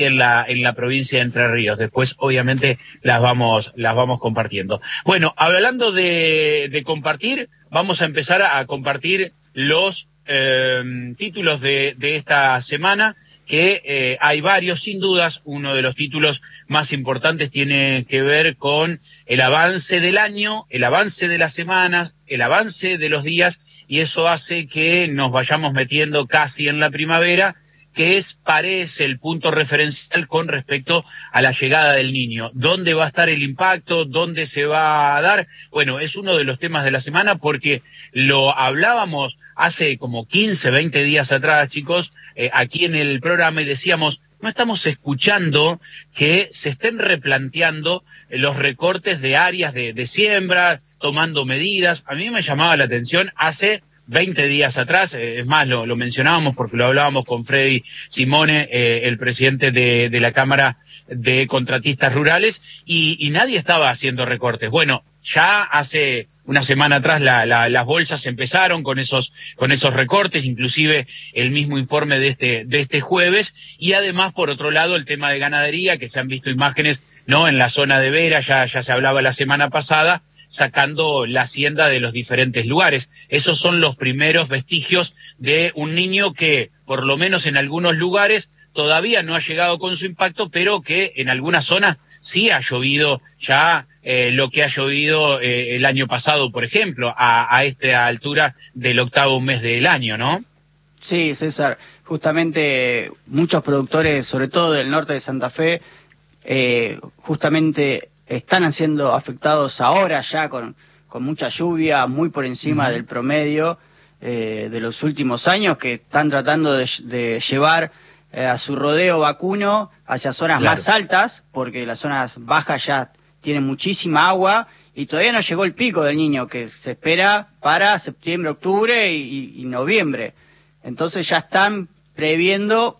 en la provincia de Entre Ríos. Después, obviamente, las vamos compartiendo. Bueno, hablando de compartir, vamos a empezar a compartir los títulos de esta semana, que hay varios, sin dudas. Uno de los títulos más importantes tiene que ver con el avance del año, el avance de las semanas, el avance de los días, y eso hace que nos vayamos metiendo casi en la primavera, que parece el punto referencial con respecto a la llegada del niño. ¿Dónde va a estar el impacto? ¿Dónde se va a dar? Bueno, es uno de los temas de la semana, porque lo hablábamos hace como 15, 20 días atrás, chicos, aquí en el programa, y decíamos, no estamos escuchando que se estén replanteando los recortes de áreas de siembra, tomando medidas. A mí me llamaba la atención hace 20 días atrás, es más, lo mencionábamos porque lo hablábamos con Freddy Simone, el presidente de la Cámara de Contratistas Rurales, y nadie estaba haciendo recortes. Bueno, ya hace una semana atrás las bolsas empezaron con esos recortes, inclusive el mismo informe de este jueves, y además, por otro lado, el tema de ganadería, que se han visto imágenes, ¿no?, en la zona de Vera, ya se hablaba la semana pasada, sacando la hacienda de los diferentes lugares. Esos son los primeros vestigios de un niño que, por lo menos en algunos lugares, todavía no ha llegado con su impacto, pero que en algunas zonas sí ha llovido ya lo que ha llovido el año pasado, por ejemplo, a esta altura del octavo mes del año, ¿no? Sí, César, justamente muchos productores, sobre todo del norte de Santa Fe, justamente están siendo afectados ahora ya con mucha lluvia, muy por encima del promedio de los últimos años, que están tratando de llevar a su rodeo vacuno hacia zonas más altas, porque las zonas bajas ya tienen muchísima agua y todavía no llegó el pico del niño, que se espera para septiembre, octubre y noviembre. Entonces ya están previendo,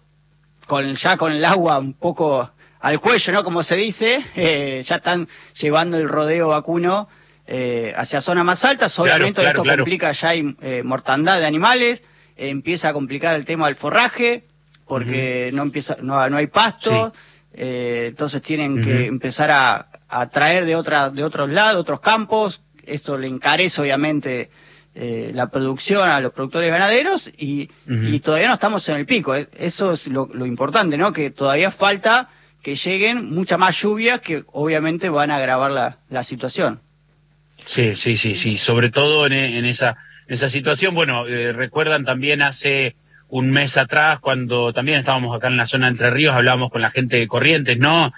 ya con el agua un poco al cuello, ¿no?, como se dice, ya están llevando el rodeo vacuno hacia zonas más altas. Obviamente esto complica, ya hay mortandad de animales, empieza a complicar el tema del forraje, porque no hay pasto, entonces tienen que empezar a traer de otros lados, otros campos. Esto le encarece obviamente la producción a los productores ganaderos, y todavía no estamos en el pico. Eso es lo importante, ¿no?, que todavía falta que lleguen mucha más lluvias, que obviamente van a agravar la situación. Sí, sobre todo en esa situación. Bueno, recuerdan también hace un mes atrás, cuando también estábamos acá en la zona de Entre Ríos, hablábamos con la gente de Corrientes, ¿no?,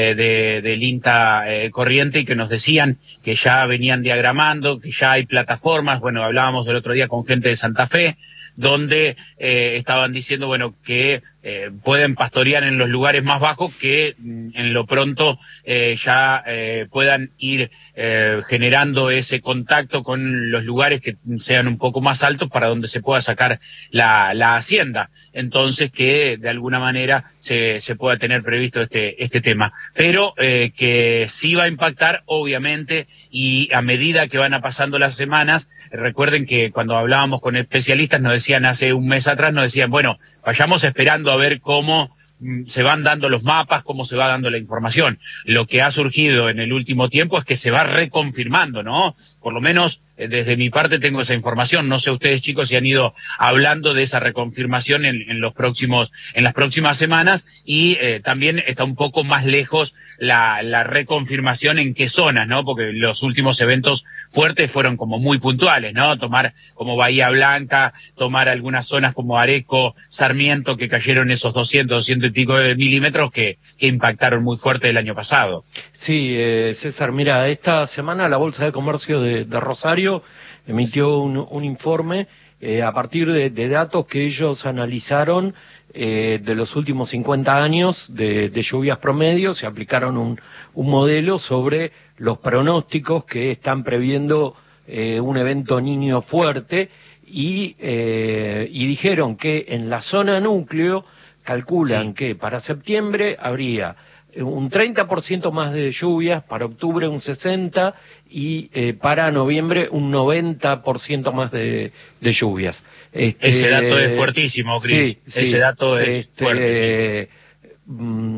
del INTA Corriente, y que nos decían que ya venían diagramando, que ya hay plataformas. Bueno, hablábamos el otro día con gente de Santa Fe, donde estaban diciendo, bueno, que pueden pastorear en los lugares más bajos, que en lo pronto ya puedan ir generando ese contacto con los lugares que sean un poco más altos, para donde se pueda sacar la hacienda. Entonces, que de alguna manera se pueda tener previsto este tema. Pero que sí va a impactar, obviamente, y a medida que van pasando las semanas. Recuerden que cuando hablábamos con especialistas nos decían, hace un mes atrás, nos decían, bueno, vayamos esperando a ver cómo se van dando los mapas, cómo se va dando la información. Lo que ha surgido en el último tiempo es que se va reconfirmando, ¿no? Por lo menos desde mi parte tengo esa información. No sé ustedes, chicos, si han ido hablando de esa reconfirmación en las próximas semanas, y también está un poco más lejos la reconfirmación en qué zonas, ¿no? Porque los últimos eventos fuertes fueron como muy puntuales, ¿no? Tomar como Bahía Blanca, tomar algunas zonas como Areco, Sarmiento, que cayeron esos 200 y pico de milímetros que impactaron muy fuerte el año pasado. Sí, César, mira, esta semana la Bolsa de Comercio de Rosario emitió un informe a partir de datos que ellos analizaron de los últimos 50 años de lluvias promedio. Se aplicaron un modelo sobre los pronósticos que están previendo un evento Niño fuerte, y dijeron que en la zona núcleo calculan que para septiembre habría un 30% más de lluvias, para octubre un 60% y para noviembre un 90% más de lluvias. Ese dato es fuertísimo, Cris. Sí, ese dato es fuerte, sí.